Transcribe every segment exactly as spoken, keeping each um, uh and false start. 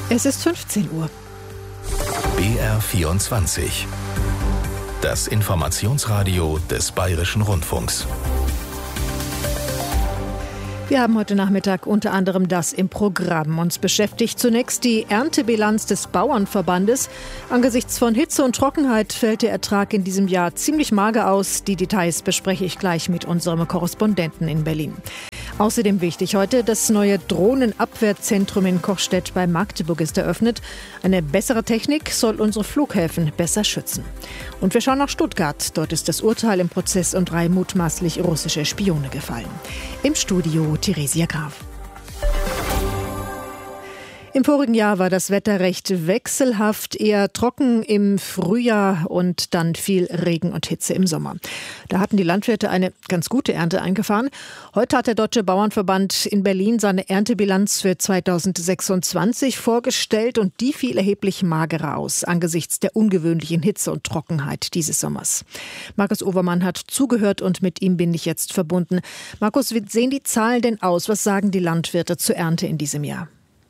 Es ist fünfzehn Uhr. B R vierundzwanzig. Das Informationsradio des Bayerischen Rundfunks. Wir haben heute Nachmittag unter anderem das im Programm. Uns beschäftigt zunächst die Erntebilanz des Bauernverbandes. Angesichts von Hitze und Trockenheit fällt der Ertrag in diesem Jahr ziemlich mager aus. Die Details bespreche ich gleich mit unserem Korrespondenten in Berlin. Außerdem wichtig heute, das neue Drohnenabwehrzentrum in Kochstedt bei Magdeburg ist eröffnet. Eine bessere Technik soll unsere Flughäfen besser schützen. Und wir schauen nach Stuttgart. Dort ist das Urteil im Prozess um drei mutmaßlich russische Spione gefallen. Im Studio Theresia Graf. Im vorigen Jahr war das Wetter recht wechselhaft, eher trocken im Frühjahr und dann viel Regen und Hitze im Sommer. Da hatten die Landwirte eine ganz gute Ernte eingefahren. Heute hat der Deutsche Bauernverband in Berlin seine Erntebilanz für zweitausendsechsundzwanzig vorgestellt und die fiel erheblich magerer aus angesichts der ungewöhnlichen Hitze und Trockenheit dieses Sommers. Markus Overmann hat zugehört und mit ihm bin ich jetzt verbunden. Markus, wie sehen die Zahlen denn aus? Was sagen die Landwirte zur Ernte in diesem Jahr?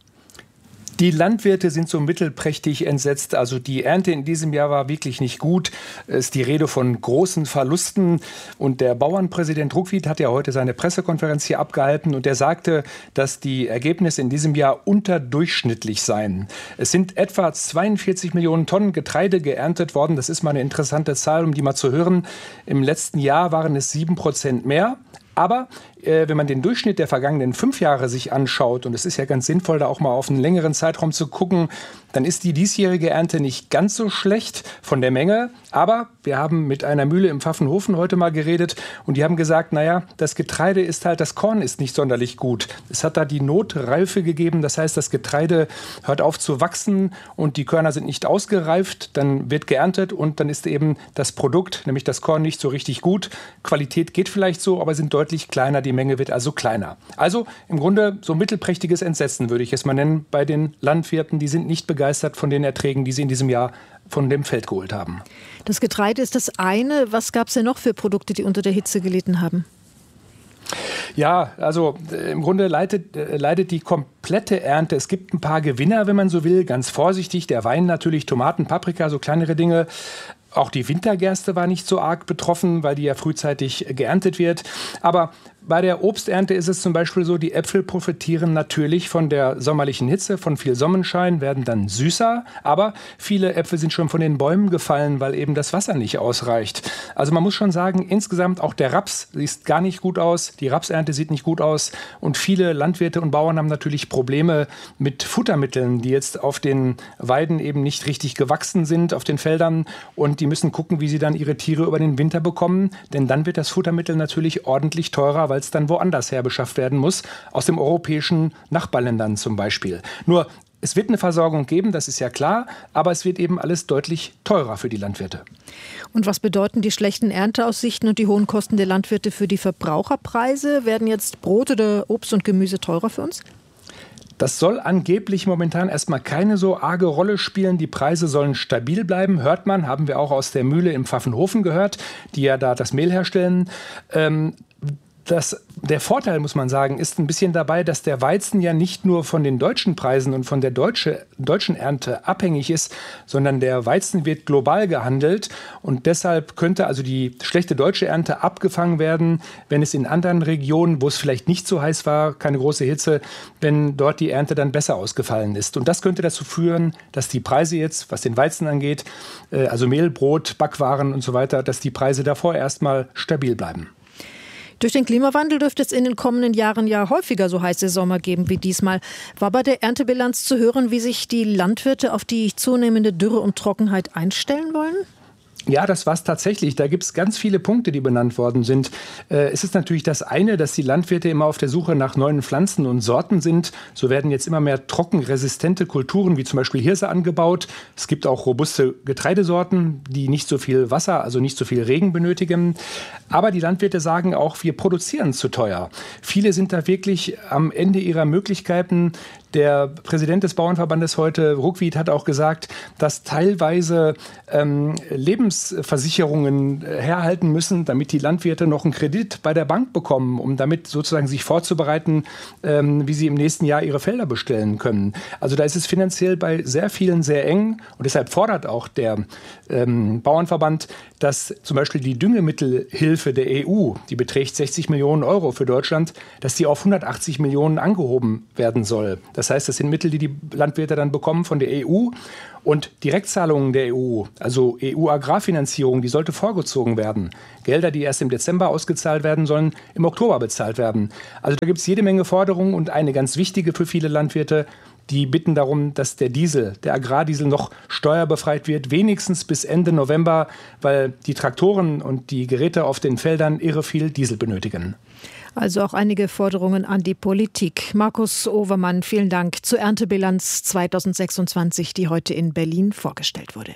Die Landwirte sind so mittelprächtig entsetzt. Also die Ernte in diesem Jahr war wirklich nicht gut. Es ist die Rede von großen Verlusten. Und der Bauernpräsident Ruckwied hat ja heute seine Pressekonferenz hier abgehalten. Und er sagte, dass die Ergebnisse in diesem Jahr unterdurchschnittlich seien. Es sind etwa zweiundvierzig Millionen Tonnen Getreide geerntet worden. Das ist mal eine interessante Zahl, um die mal zu hören. Im letzten Jahr waren es sieben Prozent mehr. Aber äh, wenn man den Durchschnitt der vergangenen fünf Jahre sich anschaut, und es ist ja ganz sinnvoll, da auch mal auf einen längeren Zeitraum zu gucken, dann ist die diesjährige Ernte nicht ganz so schlecht von der Menge. Aber wir haben mit einer Mühle im Pfaffenhofen heute mal geredet und die haben gesagt, naja, das Getreide ist halt, das Korn ist nicht sonderlich gut. Es hat da die Notreife gegeben, das heißt, das Getreide hört auf zu wachsen und die Körner sind nicht ausgereift, dann wird geerntet und dann ist eben das Produkt, nämlich das Korn, nicht so richtig gut. Qualität geht vielleicht so, aber sind deutlich kleiner, die Menge wird also kleiner. Also im Grunde so mittelprächtiges Entsetzen, würde ich es mal nennen, bei den Landwirten. Die sind nicht begeistert von den Erträgen, die sie in diesem Jahr von dem Feld geholt haben. Das Getreide ist das eine. Was gab es denn noch für Produkte, die unter der Hitze gelitten haben? Ja, also äh, im Grunde leidet, äh, leidet die komplette Ernte. Es gibt ein paar Gewinner, wenn man so will, ganz vorsichtig. Der Wein natürlich, Tomaten, Paprika, so kleinere Dinge. Auch die Wintergerste war nicht so arg betroffen, weil die ja frühzeitig geerntet wird. Aber bei der Obsternte ist es zum Beispiel so, die Äpfel profitieren natürlich von der sommerlichen Hitze, von viel Sonnenschein, werden dann süßer. Aber viele Äpfel sind schon von den Bäumen gefallen, weil eben das Wasser nicht ausreicht. Also man muss schon sagen, insgesamt auch der Raps sieht gar nicht gut aus. Die Rapsernte sieht nicht gut aus. Und viele Landwirte und Bauern haben natürlich Probleme mit Futtermitteln, die jetzt auf den Weiden eben nicht richtig gewachsen sind, auf den Feldern. Und die müssen gucken, wie sie dann ihre Tiere über den Winter bekommen. Denn dann wird das Futtermittel natürlich ordentlich teurer, weil es dann woanders her beschafft werden muss, aus den europäischen Nachbarländern zum Beispiel. Nur, es wird eine Versorgung geben, das ist ja klar, aber es wird eben alles deutlich teurer für die Landwirte. Und was bedeuten die schlechten Ernteaussichten und die hohen Kosten der Landwirte für die Verbraucherpreise? Werden jetzt Brot oder Obst und Gemüse teurer für uns? Das soll angeblich momentan erstmal keine so arge Rolle spielen. Die Preise sollen stabil bleiben, hört man, haben wir auch aus der Mühle im Pfaffenhofen gehört, die ja da das Mehl herstellen. Ähm, Das, der Vorteil, muss man sagen, ist ein bisschen dabei, dass der Weizen ja nicht nur von den deutschen Preisen und von der deutsche, deutschen Ernte abhängig ist, sondern der Weizen wird global gehandelt und deshalb könnte also die schlechte deutsche Ernte abgefangen werden, wenn es in anderen Regionen, wo es vielleicht nicht so heiß war, keine große Hitze, wenn dort die Ernte dann besser ausgefallen ist. Und das könnte dazu führen, dass die Preise jetzt, was den Weizen angeht, also Mehl, Brot, Backwaren und so weiter, dass die Preise davor erstmal stabil bleiben. Durch den Klimawandel dürfte es in den kommenden Jahren ja häufiger so heiße Sommer geben wie diesmal. War bei der Erntebilanz zu hören, wie sich die Landwirte auf die zunehmende Dürre und Trockenheit einstellen wollen? Ja, das war es tatsächlich. Da gibt es ganz viele Punkte, die benannt worden sind. Äh, es ist natürlich das eine, dass die Landwirte immer auf der Suche nach neuen Pflanzen und Sorten sind. So werden jetzt immer mehr trockenresistente Kulturen wie zum Beispiel Hirse angebaut. Es gibt auch robuste Getreidesorten, die nicht so viel Wasser, also nicht so viel Regen benötigen. Aber die Landwirte sagen auch, wir produzieren zu teuer. Viele sind da wirklich am Ende ihrer Möglichkeiten. Der Präsident des Bauernverbandes heute, Ruckwied, hat auch gesagt, dass teilweise ähm, Lebens Lebensversicherungen herhalten müssen, damit die Landwirte noch einen Kredit bei der Bank bekommen, um damit sozusagen sich vorzubereiten, ähm, wie sie im nächsten Jahr ihre Felder bestellen können. Also da ist es finanziell bei sehr vielen sehr eng und deshalb fordert auch der ähm, Bauernverband, dass zum Beispiel die Düngemittelhilfe der E U, die beträgt sechzig Millionen Euro für Deutschland, dass die auf hundertachtzig Millionen angehoben werden soll. Das heißt, das sind Mittel, die die Landwirte dann bekommen von der E U. Und Direktzahlungen der E U, also E U-Agrarfinanzierung, die sollte vorgezogen werden. Gelder, die erst im Dezember ausgezahlt werden sollen, im Oktober bezahlt werden. Also da gibt es jede Menge Forderungen und eine ganz wichtige für viele Landwirte, die bitten darum, dass der Diesel, der Agrardiesel noch steuerbefreit wird, wenigstens bis Ende November, weil die Traktoren und die Geräte auf den Feldern irre viel Diesel benötigen. Also auch einige Forderungen an die Politik. Markus Overmann, vielen Dank zur Erntebilanz zweitausendsechsundzwanzig, die heute in Berlin vorgestellt wurde.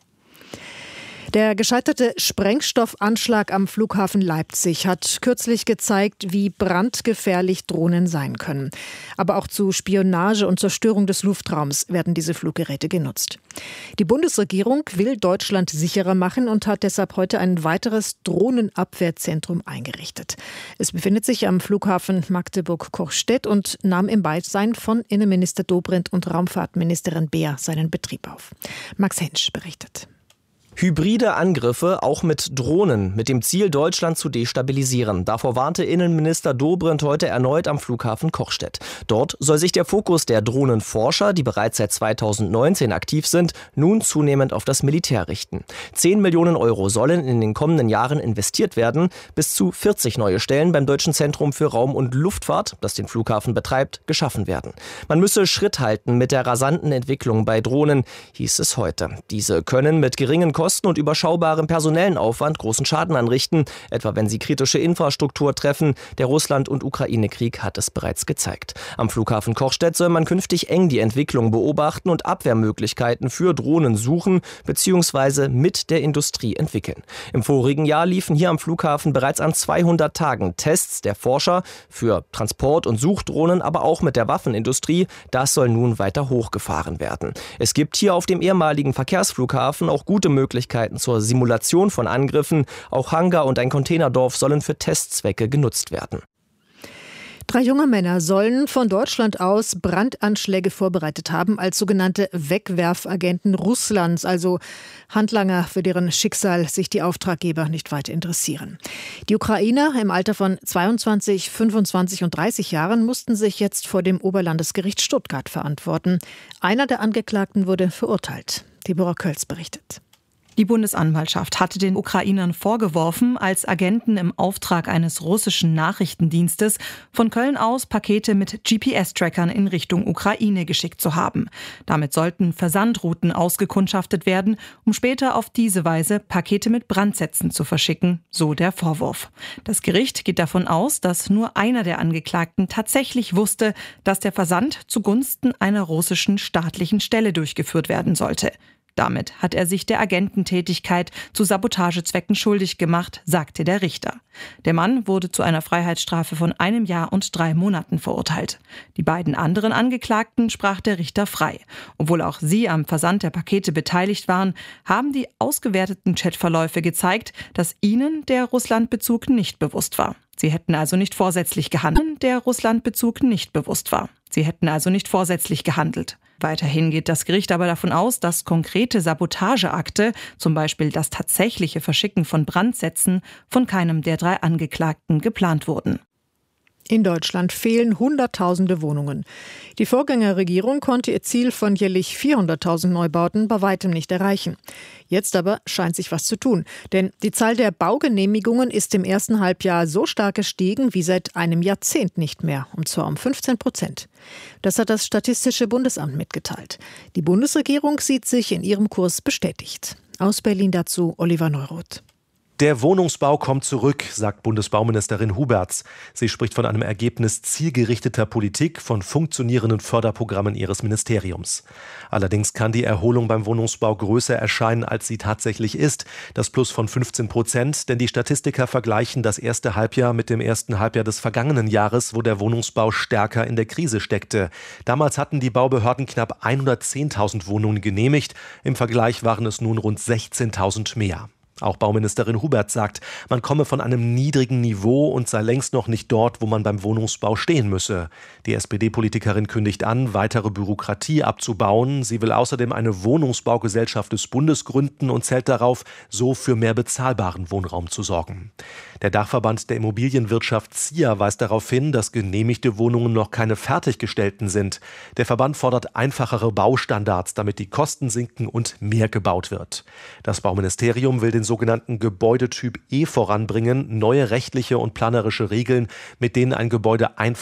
Der gescheiterte Sprengstoffanschlag am Flughafen Leipzig hat kürzlich gezeigt, wie brandgefährlich Drohnen sein können. Aber auch zu Spionage und Zerstörung des Luftraums werden diese Fluggeräte genutzt. Die Bundesregierung will Deutschland sicherer machen und hat deshalb heute ein weiteres Drohnenabwehrzentrum eingerichtet. Es befindet sich am Flughafen Magdeburg-Cochstedt und nahm im Beisein von Innenminister Dobrindt und Raumfahrtministerin Beer seinen Betrieb auf. Max Hensch berichtet. Hybride Angriffe, auch mit Drohnen, mit dem Ziel, Deutschland zu destabilisieren. Davor warnte Innenminister Dobrindt heute erneut am Flughafen Cochstedt. Dort soll sich der Fokus der Drohnenforscher, die bereits seit zweitausendneunzehn aktiv sind, nun zunehmend auf das Militär richten. Zehn Millionen Euro sollen in den kommenden Jahren investiert werden. Bis zu vierzig neue Stellen beim Deutschen Zentrum für Raum- und Luftfahrt, das den Flughafen betreibt, geschaffen werden. Man müsse Schritt halten mit der rasanten Entwicklung bei Drohnen, hieß es heute. Diese können mit geringen Kosten und überschaubarem personellen Aufwand großen Schaden anrichten, etwa wenn sie kritische Infrastruktur treffen. Der Russland- und Ukraine-Krieg hat es bereits gezeigt. Am Flughafen Cochstedt soll man künftig eng die Entwicklung beobachten und Abwehrmöglichkeiten für Drohnen suchen bzw. mit der Industrie entwickeln. Im vorigen Jahr liefen hier am Flughafen bereits an zweihundert Tagen Tests der Forscher für Transport- und Suchdrohnen, aber auch mit der Waffenindustrie. Das soll nun weiter hochgefahren werden. Es gibt hier auf dem ehemaligen Verkehrsflughafen auch gute Möglichkeiten zur Simulation von Angriffen. Auch Hangar und ein Containerdorf sollen für Testzwecke genutzt werden. Drei junge Männer sollen von Deutschland aus Brandanschläge vorbereitet haben als sogenannte Wegwerfagenten Russlands, also Handlanger, für deren Schicksal sich die Auftraggeber nicht weiter interessieren. Die Ukrainer im Alter von zweiundzwanzig, fünfundzwanzig und dreißig Jahren mussten sich jetzt vor dem Oberlandesgericht Stuttgart verantworten. Einer der Angeklagten wurde verurteilt. Deborah Kölz berichtet. Die Bundesanwaltschaft hatte den Ukrainern vorgeworfen, als Agenten im Auftrag eines russischen Nachrichtendienstes von Köln aus Pakete mit G P S-Trackern in Richtung Ukraine geschickt zu haben. Damit sollten Versandrouten ausgekundschaftet werden, um später auf diese Weise Pakete mit Brandsätzen zu verschicken, so der Vorwurf. Das Gericht geht davon aus, dass nur einer der Angeklagten tatsächlich wusste, dass der Versand zugunsten einer russischen staatlichen Stelle durchgeführt werden sollte. Damit hat er sich der Agententätigkeit zu Sabotagezwecken schuldig gemacht, sagte der Richter. Der Mann wurde zu einer Freiheitsstrafe von einem Jahr und drei Monaten verurteilt. Die beiden anderen Angeklagten sprach der Richter frei. Obwohl auch sie am Versand der Pakete beteiligt waren, haben die ausgewerteten Chatverläufe gezeigt, dass ihnen der Russlandbezug nicht bewusst war. Sie hätten also nicht vorsätzlich gehandelt, der Russlandbezug nicht bewusst war. Sie hätten also nicht vorsätzlich gehandelt. Weiterhin geht das Gericht aber davon aus, dass konkrete Sabotageakte, zum Beispiel das tatsächliche Verschicken von Brandsätzen, von keinem der drei Angeklagten geplant wurden. In Deutschland fehlen Hunderttausende Wohnungen. Die Vorgängerregierung konnte ihr Ziel von jährlich vierhunderttausend Neubauten bei weitem nicht erreichen. Jetzt aber scheint sich was zu tun. Denn die Zahl der Baugenehmigungen ist im ersten Halbjahr so stark gestiegen wie seit einem Jahrzehnt nicht mehr. Und zwar um fünfzehn Prozent. Das hat das Statistische Bundesamt mitgeteilt. Die Bundesregierung sieht sich in ihrem Kurs bestätigt. Aus Berlin dazu Oliver Neuroth. Der Wohnungsbau kommt zurück, sagt Bundesbauministerin Huberts. Sie spricht von einem Ergebnis zielgerichteter Politik, von funktionierenden Förderprogrammen ihres Ministeriums. Allerdings kann die Erholung beim Wohnungsbau größer erscheinen, als sie tatsächlich ist. Das Plus von fünfzehn Prozent, denn die Statistiker vergleichen das erste Halbjahr mit dem ersten Halbjahr des vergangenen Jahres, wo der Wohnungsbau stärker in der Krise steckte. Damals hatten die Baubehörden knapp hundertzehntausend Wohnungen genehmigt. Im Vergleich waren es nun rund sechzehntausend mehr. Auch Bauministerin Huberts sagt, man komme von einem niedrigen Niveau und sei längst noch nicht dort, wo man beim Wohnungsbau stehen müsse. Die S P D-Politikerin kündigt an, weitere Bürokratie abzubauen. Sie will außerdem eine Wohnungsbaugesellschaft des Bundes gründen und zählt darauf, so für mehr bezahlbaren Wohnraum zu sorgen. Der Dachverband der Immobilienwirtschaft Z I A weist darauf hin, dass genehmigte Wohnungen noch keine fertiggestellten sind. Der Verband fordert einfachere Baustandards, damit die Kosten sinken und mehr gebaut wird. Das Bauministerium will den sogenannten Gebäudetyp E voranbringen, neue rechtliche und planerische Regeln, mit denen ein Gebäude einfacher